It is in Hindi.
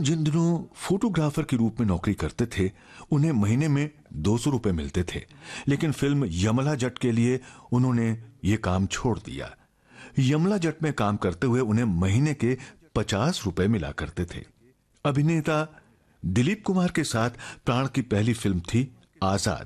जिन दिनों फोटोग्राफर के रूप में नौकरी करते थे, उन्हें महीने में 200 रुपए मिलते थे, लेकिन फिल्म यमला जट के लिए उन्होंने ये काम छोड़ दिया। यमला जट में काम करते हुए उन्हें महीने के 50 रुपए मिला करते थे। अभिनेता दिलीप कुमार के साथ प्राण की पहली फिल्म थी आजाद।